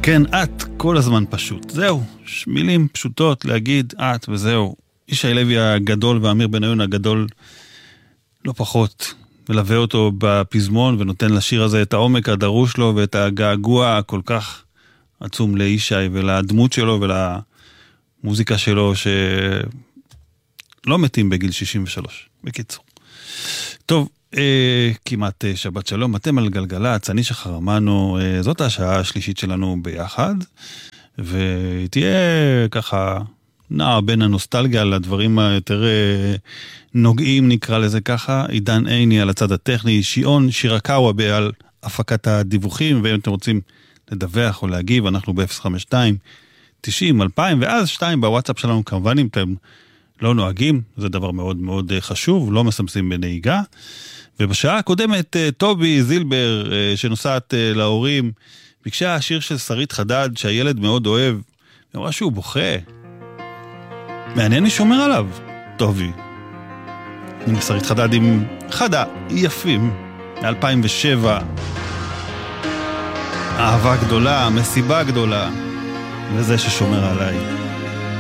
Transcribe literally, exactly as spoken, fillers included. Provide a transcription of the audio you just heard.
כן, את, כל הזמן פשוט. זהו, מילים פשוטות להגיד את וזהו. ישי לוי הגדול ואמיר בניון הגדול לא פחות. מלווה אותו בפזמון ונותן לשיר הזה את העומק הדרוש לו ואת הגעגוע הכל כך עצום לישי ולדמות שלו ולמוזיקה שלו שלא מתים בגיל שישים ושלוש. בקיצור. טוב, אה, כמעט שבת שלום, אתם על גלגלצ, אני שחרמנו, אה, זאת השעה השלישית שלנו ביחד, ותהיה ככה נע בין הנוסטלגיה לדברים היותר אה, נוגעים נקרא לזה ככה, עידן עיני על הצד הטכני, שיעון שירקאווה על הפקת הדיווחים, ואם אתם רוצים לדווח או להגיב, אנחנו ב-אפס חמש שתיים תשעים אלפיים, ואז שתיים בוואטסאפ שלנו כמובן אם אתם לא נוהגים, זה דבר מאוד מאוד חשוב, לא מסמסים בנהיגה. ובשעה הקודמת, טובי זילבר, שנוסעת להורים, ביקשה השיר של שרית חדד, שהילד מאוד אוהב, אמרה שהוא בוכה. מעניין מי שומר עליו, טובי. הנה שרית חדד עם חדה, יפים, מ-אלפיים ושבע. אהבה גדולה, מסיבה גדולה, וזה ששומר עליי.